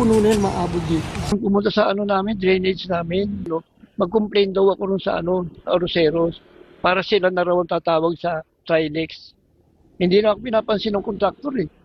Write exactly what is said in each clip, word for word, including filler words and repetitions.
puno na yan maabot dito. Pumunta sa ano namin, drainage namin, no? Mag-complain daw ako nun sa ano, Aroseros, para sila na raw ang tatawag sa Trilex. Hindi na ako pinapansin ng kontraktor eh.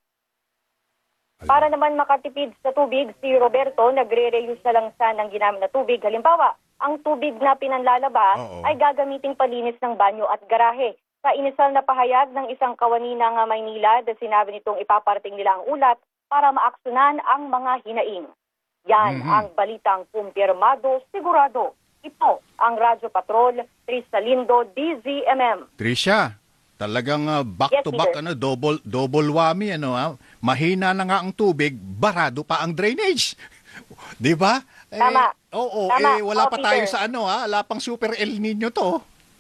Para naman makatipid sa tubig, si Roberto nagre-reuse na lang siya ng ginamit na tubig. Halimbawa, ang tubig na pinanlalaba Oo. ay gagamiting palinis ng banyo at garahe. Sa inisal na pahayag ng isang kawani ng Maynila, na sinabi nitong ipaparating nila ang ulat para maaksyonan ang mga hinaing. Yan mm-hmm. ang balitang kumpirmado, sigurado. Ito ang Radyo Patrol, Trisha Lindo, D Z M M. Trisha, talagang uh, back yes, to back, ano, double, double whammy, ano, ha? Mahina na nga ang tubig, barado pa ang drainage. Di ba? Tama. Eh, oo, Tama. eh, wala Oo, pa Peter. tayo sa ano, ha? Wala pang super El Nino to.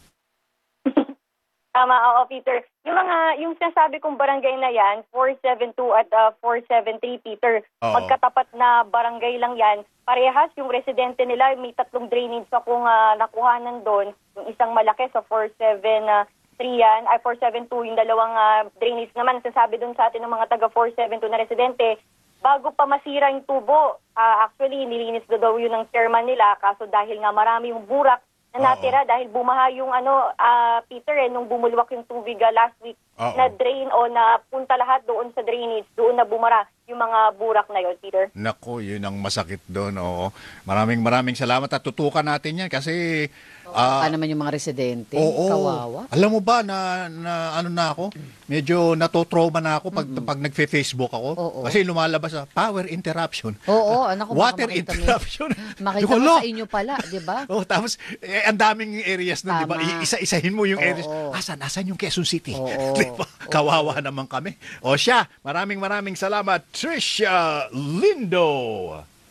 Tama, oo, Peter. Yung mga, yung sinasabi kong barangay na yan, four seven two at uh, four seven three, Peter, oo. Magkatapat na barangay lang yan. Parehas, yung residente nila, may tatlong drainage akong uh, nakuhanan doon. Yung isang malaki sa four seven three yan, ay four seven two, yung dalawang uh, drainage naman, sasabi doon sa atin ng mga taga four seven two na residente, bago pa masira yung tubo, uh, actually, nilinis do daw yun ng chairman nila, kaso dahil nga marami yung burak na natira, Uh-oh. dahil bumaha yung ano, uh, Peter, eh, nung bumulwak yung tubig uh, last week, Uh-oh. na drain o na punta lahat doon sa drainage, doon na bumara yung mga burak na yun, Peter. Nako, yun ang masakit doon, oo. Maraming maraming salamat at tutukan natin yan kasi Uh, naman yung mga residente, oo, kawawa. Alam mo ba na, na ano na ako, medyo natotrauma na ako pag, mm-hmm. pag nagfe-Facebook ako. Oo. Kasi lumalabas sa power interruption. Oo, anak ko, water interruption. Makita mo sa inyo pala, di ba? Oh, tapos eh, ang daming areas nun, di ba? Isa-isahin mo yung oo. areas. Asan, asan yung Quezon City? Diba? Kawawa naman kami. O siya, maraming maraming salamat, Trisha Lindo.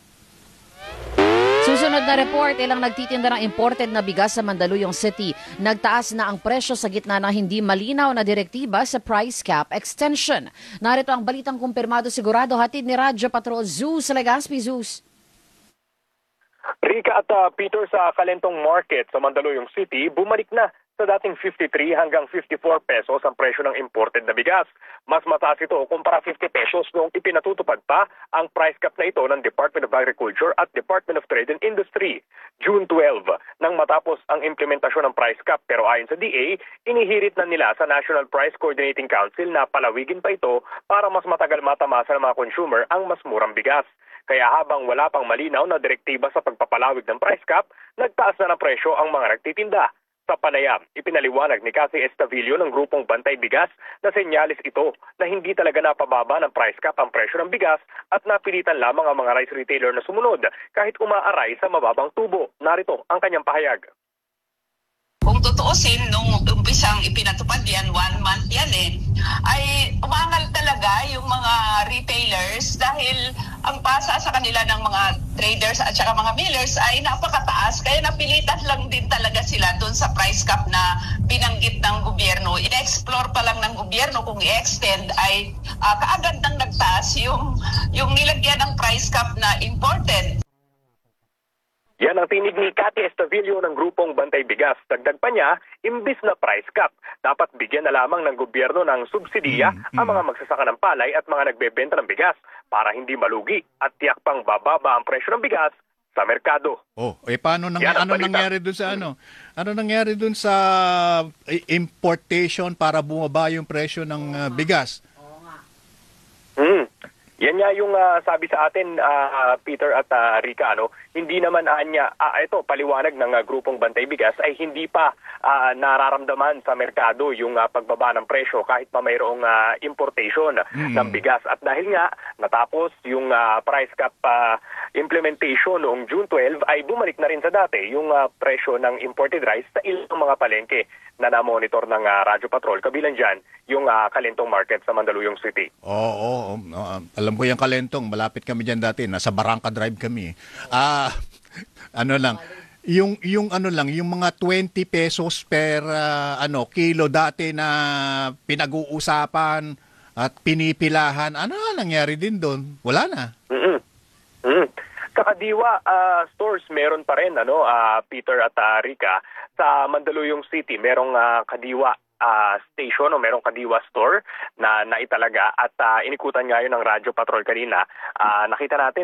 Susunod na report, ilang nagtitinda ng imported na bigas sa Mandaluyong City. Nagtaas na ang presyo sa gitna ng hindi malinaw na direktiba sa price cap extension. Narito ang balitang kumpirmado sigurado hatid ni Radyo Patrol Zeus Legaspi. Zeus. Rika at uh, Peter, sa Kalentong Market sa Mandaluyong City, bumalik na sa dating fifty-three hanggang fifty-four pesos ang presyo ng imported na bigas. Mas mataas ito kumpara fifty pesos noong ipinatutupad pa ang price cap na ito ng Department of Agriculture at Department of Trade and Industry. June twelfth, nang matapos ang implementasyon ng price cap, pero ayon sa D A, inihirit na nila sa National Price Coordinating Council na palawigin pa ito para mas matagal matamasa ng mga consumer ang mas murang bigas. Kaya habang wala pang malinaw na direktiba sa pagpapalawig ng price cap, nagtaas na ng presyo ang mga nagtitinda. Sa panayam, ipinaliwanag ni Cassie Estavillo ng grupong Bantay Bigas na senyalis ito na hindi talaga napababa ng price cap ang presyo ng bigas at napilitan lamang ang mga rice retailer na sumunod kahit umaaray sa mababang tubo. Narito ang kanyang pahayag. Kung tutuusin, nung umpisang ipinatupad yan, one month yan eh, ay umangal talaga yung mga retailers dahil ang pasa sa kanila ng mga traders at saka mga millers ay napakataas. Kaya napilitan lang din talaga sila doon sa price cap na binanggit ng gobyerno. In-explore pa lang ng gobyerno kung i-extend ay uh, kaagad nang nagtaas yung, yung nilagyan ng price cap na imported. Yan ang tinig ni Cathy Estavillo ng grupong Bantay Bigas. Dagdag pa niya, imbis na price cap, dapat bigyan na lamang ng gobyerno ng subsidiya mm, mm. ang mga magsasaka ng palay at mga nagbebenta ng bigas para hindi malugi at tiyak pang bababa ang presyo ng bigas sa merkado. Oh, eh paano nang, ano nangyari doon sa ano? Ano nangyari doon sa importation para bumaba yung presyo ng uh, bigas? Hmm. Yan nga yung uh, sabi sa atin, uh, Peter at uh, Rika, ano, hindi naman anya, uh, ito, paliwanag ng uh, grupong Bantay Bigas ay hindi pa uh, nararamdaman sa merkado yung uh, pagbaba ng presyo kahit pa mayroong uh, importation mm. ng bigas. At dahil nga natapos yung uh, price cap uh, implementation noong June twelfth ay bumalik na rin sa dati yung uh, presyo ng imported rice sa ilang mga palengke na na-monitor ng uh, Radyo Patrol. Kabilang dyan yung uh, Kalentong Market sa Mandaluyong City. Oo, oh, oh, oh. Alam ko yung Kalentong, malapit kami dyan dati, nasa Barangka Drive kami. Ah, uh, ano lang, yung yung ano lang, yung mga twenty pesos per uh, ano kilo dati na pinag-uusapan at pinipilahan, ano na nangyari din doon? Wala na. Mm-hmm. Mm-hmm. Sa Kadiwa uh, stores meron pa rin, ano, uh, Peter at uh, Rika, sa Mandaluyong City merong uh, Kadiwa uh, station o merong Kadiwa store na naitalaga at uh, inikutan nga yun ng Radyo Patrol kanina. Uh, nakita natin